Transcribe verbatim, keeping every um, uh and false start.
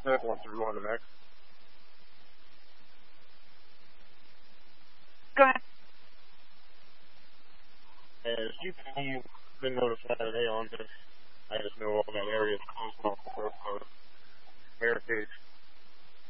Smith wants to go on the next. Go ahead. As you you've been notified today on this, I just know all that area is closed off for barricades.